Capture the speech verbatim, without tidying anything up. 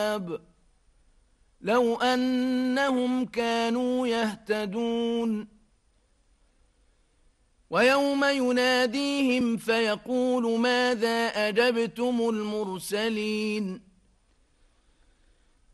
لو أنهم كانوا يهتدون ويوم يناديهم فيقول ماذا أجبتم المرسلين